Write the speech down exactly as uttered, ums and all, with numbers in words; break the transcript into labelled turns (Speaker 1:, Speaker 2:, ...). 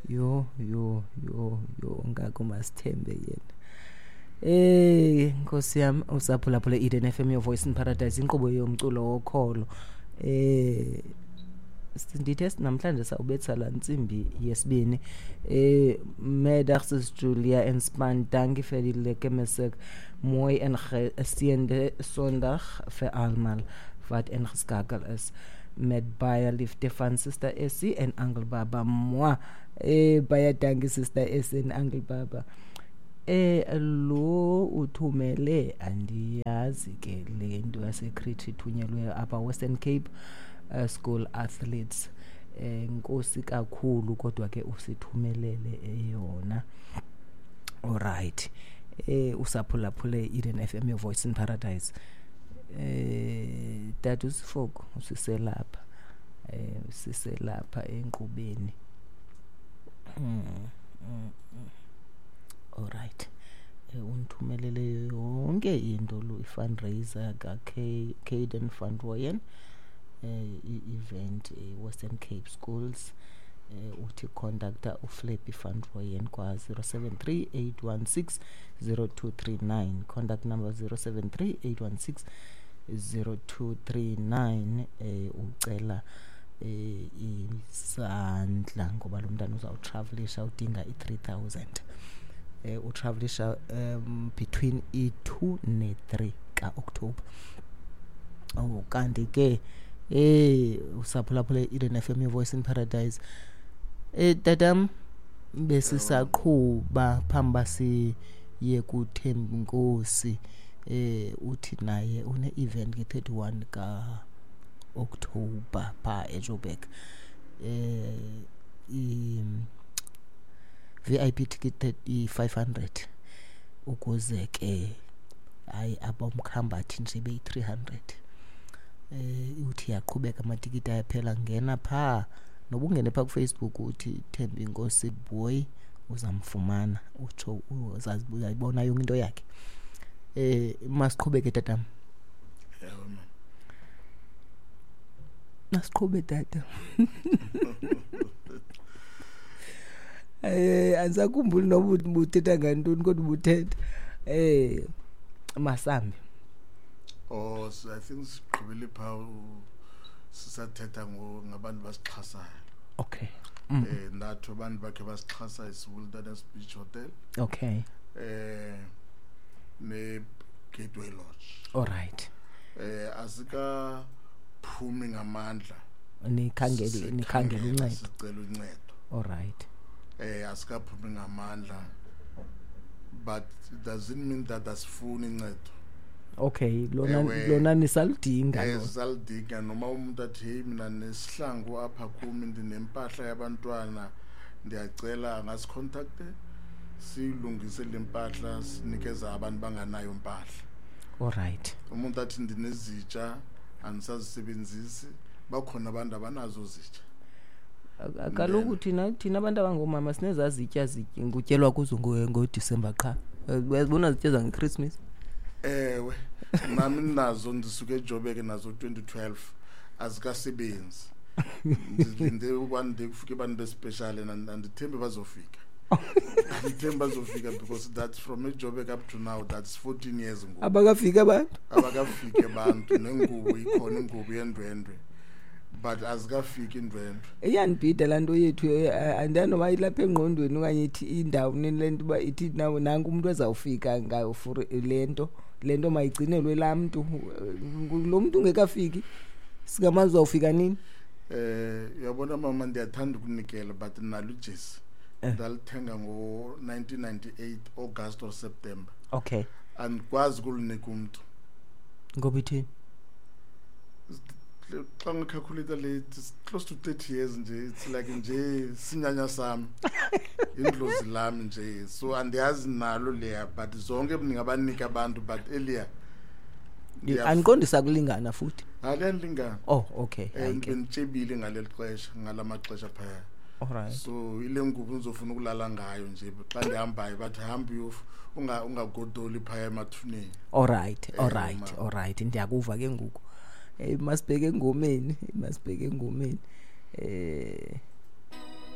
Speaker 1: yo yo yo yo ngakho masithembe yena. Eh Nkosi yami usaphula phula Eden F M, your voice in paradise, inqubo yomculo wokholo. Eh Sindithe namhlanje sawubetha la insimbi yesibini. Eh Medaxis Julia en Span, dankie vir die lekker musik. Mooi en gesteende Sondag vir almal wat ingeskakel is. Met baie liefde van Sister Essie en Uncle Baba. Moi eh baie dankie Sister Essie en Uncle Baba. Eh lo uthumele andiyazi ke le nto yaseCrete ithunyelwe apha Western Cape uh, School Athletes. Eh Nkosi kakhulu kodwa ke usithumelele eyona. Alright. Eh usaphula phule Eden F M, your voice in paradise. Eh Dad uSifoko usiselapha. Eh usiselapha enkubeni. Mm. mm. Alright. Eh unthumelele yonke into lo fundraiser ka Caden Fundroyen eh event e Western Cape Schools. Eh uthi conductor uFlippy Fundroyen kwa zero seven three eight one six zero two three nine, contact number zero seven three eight one six zero two three nine. Eh ucela eh isandla ngoba lo mntana uzawutravelisha udinga i three thousand. Eh utravelisha um between i two ne three ka October. Oh kanti ke eh usaphula phula Eden F M, your voice in paradise. Eh dadam besisaqhuba phamba si ye kuThembi Nkosi. Eh uthi naye une event ke thirty-one ka October pa eJoburg. Eh i V I P ticket i five hundred ukuze ke ay abomkhambathi nje be three hundred. Eh uthi yaqhubeka amatikiti ayaphela, ngena pha nobungene pha ku Facebook uthi Thembi Nkosi boy uzamfumana utsho uzayibona yonke into yakhe. Eh masiqhubeke tatam.
Speaker 2: Yebo man.
Speaker 1: Masiqhube tata. Eh angisakhumbuli noba ubuthetha ngantoni kodwa ubuthetha eh Masambi.
Speaker 2: Oh so I think siqhubile pha sisathetha ngo ngabantu basixhasayo.
Speaker 1: Okay.
Speaker 2: Mm. Eh natho abantu bakhe basixhasa eSwilderness Beach Hotel.
Speaker 1: Okay.
Speaker 2: Eh ne Gateway Lodge.
Speaker 1: All right.
Speaker 2: Eh asika phumi ngamandla.
Speaker 1: Nikhangele nikhangele uncedo.
Speaker 2: Sicela uncedo.
Speaker 1: All right.
Speaker 2: Eh asika phumi ngamandla, but it doesn't mean that asifuni uncedo.
Speaker 1: Okay, lona lona nisalidinga
Speaker 2: lo. Esalidinga noma umuntu athi hey mina nesihlangu apha kumi ndinempahla yabantwana ndiyacela ngasicontacte silungise lempahla sinikeza abantu banganayo impahla.
Speaker 1: All right.
Speaker 2: Umuntu athi ndinezitsha anisazisebenzisi, bakhona abantu abanazo zitsha.
Speaker 1: Kaloku thina thina abantu abangomama sinezazitya zitya ngutyelwa kuzo ngo December qha. Uyazibona zitya za ngeChristmas?
Speaker 2: Ewe nami nazo ndisuke eJoburg nazo twenty twelve azikasebenzi. Ndilinde ukwande kufike abantu bespecial and ndithembe bazofika. Ndithembe bazofika because that's from eJoburg up to now, that's fourteen years ago.
Speaker 1: Abakafika abantu?
Speaker 2: Abakafike abantu nengubo ikhona ingubo yendwendwe. But azikafika indwendwe.
Speaker 1: Iyanibhida lanto yethu andano bayilapha engqondweni okanye ithi indawo nilento ba ithi nawo nanku umuntu ezawufika ngayo for lento lento mayigcinelwe lamuntu lo muntu ungekafiki sikamazi uzawufika nini.
Speaker 2: Eh uyabona mama ndiyathanda ukunikela but nalo ujesi ndalithenga ngo nineteen ninety-eight August or September.
Speaker 1: Okay.
Speaker 2: And kwazi kulinika umuntu
Speaker 1: ngoba ithini
Speaker 2: xa ngicalculate late it's close to thirty years nje, it's like nje sinyanya sami indlozi lami nje, so andiyazi nalo leya but zonke ningabanika abantu but earlier
Speaker 1: andiqondisa kulingana futhi
Speaker 2: alendingana.
Speaker 1: Oh okay.
Speaker 2: Ngitshebile ngaleli xesha ngalamaxesha phaya.
Speaker 1: Alright.
Speaker 2: So ile ngubo uzofuna ukulala ngayo nje xa ndihambayo bathi hamba uyofu unga ungagodoli phaya emathuneni.
Speaker 1: Alright, alright, alright, ndiyakuva ke ngoku. Eh masibheke engomeni, masibheke engomeni. Eh